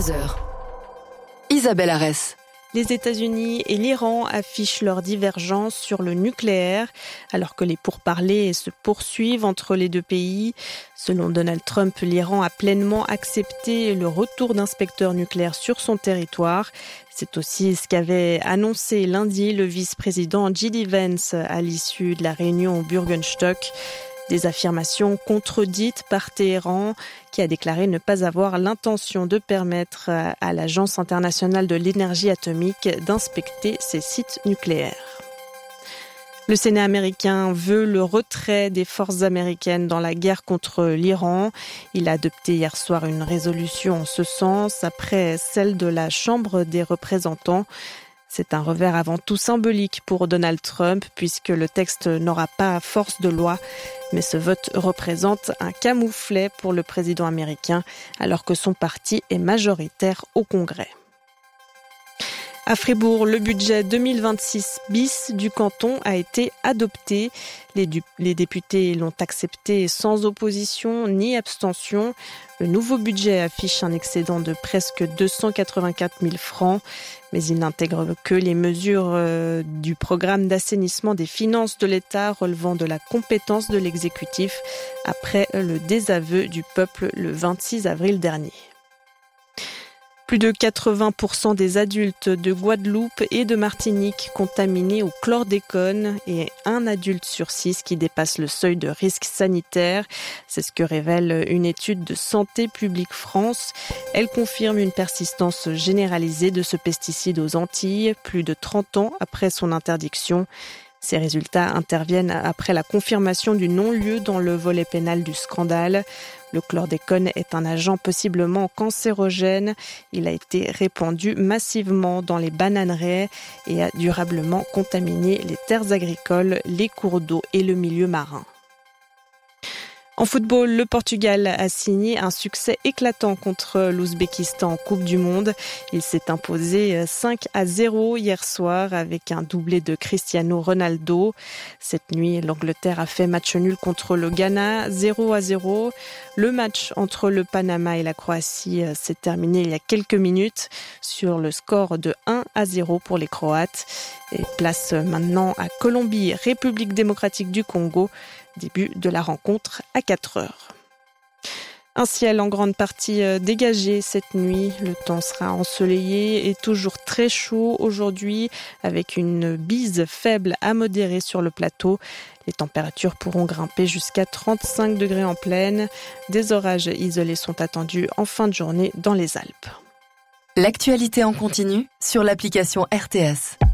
22h. Isabelle Arès. Les États-Unis et l'Iran affichent leurs divergences sur le nucléaire, alors que les pourparlers se poursuivent entre les deux pays. Selon Donald Trump, l'Iran a pleinement accepté le retour d'inspecteurs nucléaires sur son territoire. C'est aussi ce qu'avait annoncé lundi le vice-président J.D. Vance à l'issue de la réunion au Bürgenstock. Des affirmations contredites par Téhéran, qui a déclaré ne pas avoir l'intention de permettre à l'Agence internationale de l'énergie atomique d'inspecter ses sites nucléaires. Le Sénat américain veut le retrait des forces américaines dans la guerre contre l'Iran. Il a adopté hier soir une résolution en ce sens, après celle de la Chambre des représentants. C'est un revers avant tout symbolique pour Donald Trump, puisque le texte n'aura pas force de loi. Mais ce vote représente un camouflet pour le président américain, alors que son parti est majoritaire au Congrès. À Fribourg, le budget 2026 bis du canton a été adopté. Les députés l'ont accepté sans opposition ni abstention. Le nouveau budget affiche un excédent de presque 284 000 francs, mais il n'intègre que les mesures du programme d'assainissement des finances de l'État relevant de la compétence de l'exécutif après le désaveu du peuple le 26 avril dernier. Plus de 80% des adultes de Guadeloupe et de Martinique contaminés au chlordécone et un adulte sur 6 qui dépasse le seuil de risque sanitaire. C'est ce que révèle une étude de Santé publique France. Elle confirme une persistance généralisée de ce pesticide aux Antilles, plus de 30 ans après son interdiction. Ces résultats interviennent après la confirmation du non-lieu dans le volet pénal du scandale. Le chlordécone est un agent possiblement cancérogène. Il a été répandu massivement dans les bananeraies et a durablement contaminé les terres agricoles, les cours d'eau et le milieu marin. En football, le Portugal a signé un succès éclatant contre l'Ouzbékistan en Coupe du Monde. Il s'est imposé 5-0 hier soir avec un doublé de Cristiano Ronaldo. Cette nuit, l'Angleterre a fait match nul contre le Ghana, 0-0. Le match entre le Panama et la Croatie s'est terminé il y a quelques minutes sur le score de 1-0 pour les Croates. Et place maintenant à Colombie, République démocratique du Congo. Début de la rencontre à 4h. Un ciel en grande partie dégagé cette nuit. Le temps sera ensoleillé et toujours très chaud aujourd'hui avec une bise faible à modérée sur le plateau. Les températures pourront grimper jusqu'à 35 degrés en plaine. Des orages isolés sont attendus en fin de journée dans les Alpes. L'actualité en continu sur l'application RTS.